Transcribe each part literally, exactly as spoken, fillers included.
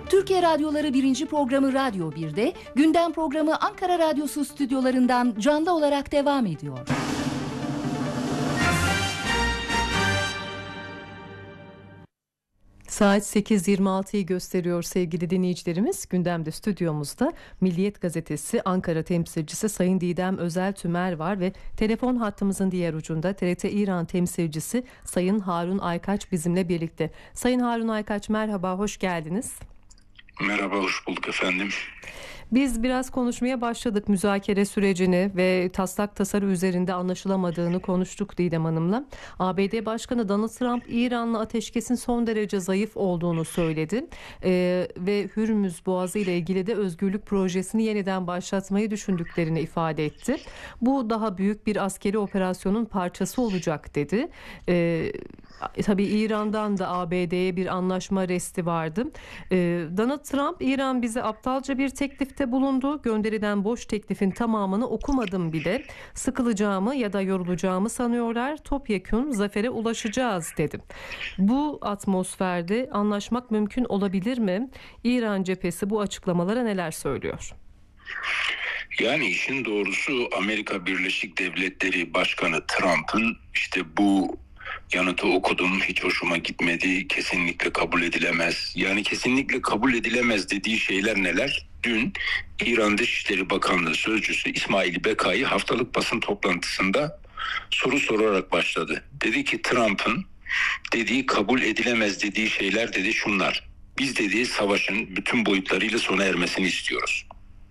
Türkiye Radyoları birinci programı Radyo bir'de, gündem programı Ankara Radyosu stüdyolarından canlı olarak devam ediyor. Saat sekiz yirmi altıyı gösteriyor sevgili dinleyicilerimiz. Gündemde stüdyomuzda Milliyet Gazetesi Ankara temsilcisi Sayın Didem Özel Tümer var ve telefon hattımızın diğer ucunda T R T İran temsilcisi Sayın Harun Aykaç bizimle birlikte. Sayın Harun Aykaç, merhaba, hoş geldiniz. Merhaba, hoş bulduk efendim. Biz biraz konuşmaya başladık, müzakere sürecini ve taslak tasarı üzerinde anlaşılamadığını konuştuk Didem Hanım'la. A B D Başkanı Donald Trump, İran'la ateşkesin son derece zayıf olduğunu söyledi. Ee, ve Hürmüz Boğazı ile ilgili de özgürlük projesini yeniden başlatmayı düşündüklerini ifade etti. Bu daha büyük bir askeri operasyonun parçası olacak dedi. Ee, tabii İran'dan da A B D'ye bir anlaşma resti vardı. Ee, Donald Trump, İran bize aptalca bir teklif bulundu. Gönderilen boş teklifin tamamını okumadım bile. Sıkılacağımı ya da yorulacağımı sanıyorlar. Topyekün zafere ulaşacağız dedi. Bu atmosferde anlaşmak mümkün olabilir mi? İran cephesi bu açıklamalara neler söylüyor? Yani işin doğrusu Amerika Birleşik Devletleri Başkanı Trump'ın işte bu yanıtı okudum, hiç hoşuma gitmedi, kesinlikle kabul edilemez. Yani kesinlikle kabul edilemez dediği şeyler neler? Dün İran Dışişleri Bakanlığı Sözcüsü İsmail Bekai haftalık basın toplantısında soru sorarak başladı. Dedi ki Trump'ın dediği kabul edilemez dediği şeyler dedi şunlar. Biz dediği savaşın bütün boyutlarıyla sona ermesini istiyoruz.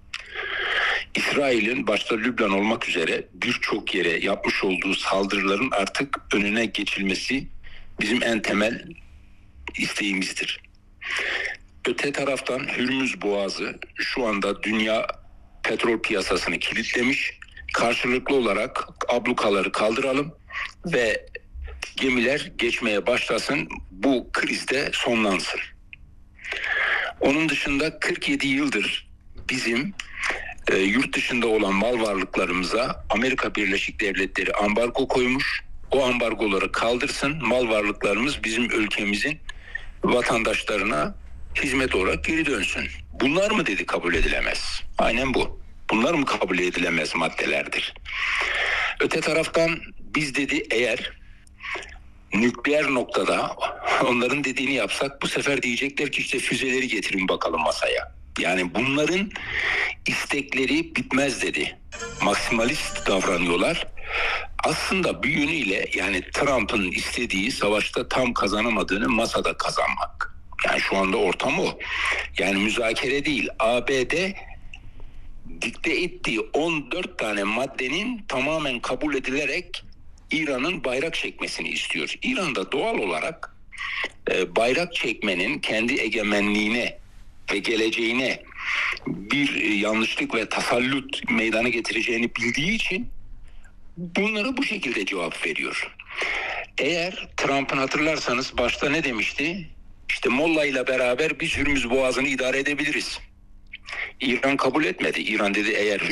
İsrail'in başta Lübnan olmak üzere birçok yere yapmış olduğu saldırıların artık önüne geçilmesi bizim en temel isteğimizdir. Öte taraftan Hürmüz Boğazı şu anda dünya petrol piyasasını kilitlemiş. Karşılıklı olarak ablukaları kaldıralım ve gemiler geçmeye başlasın, bu krizde sonlansın. Onun dışında kırk yedi yıldır bizim e, yurt dışında olan mal varlıklarımıza Amerika Birleşik Devletleri ambargo koymuş. O ambargoları kaldırsın, mal varlıklarımız bizim ülkemizin vatandaşlarına hizmet olarak geri dönsün. Bunlar mı dedi kabul edilemez? Aynen bu. Bunlar mı kabul edilemez maddelerdir? Öte taraftan biz dedi eğer nükleer noktada onların dediğini yapsak bu sefer diyecekler ki işte füzeleri getirin bakalım masaya. Yani bunların istekleri bitmez dedi. Maksimalist davranıyorlar. Aslında bir yönüyle yani Trump'ın istediği savaşta tam kazanamadığını masada kazanmak. Yani şu anda ortam o. Yani müzakere değil. A B D dikte ettiği on dört tane maddenin tamamen kabul edilerek İran'ın bayrak çekmesini istiyor. İran da doğal olarak e, bayrak çekmenin kendi egemenliğine ve geleceğine bir e, yanlışlık ve tasallut meydana getireceğini bildiği için bunlara bu şekilde cevap veriyor. Eğer Trump'ın hatırlarsanız başta ne demişti? İşte Molla ile beraber biz Hürmüz Boğazı'nı idare edebiliriz. İran kabul etmedi. İran dedi eğer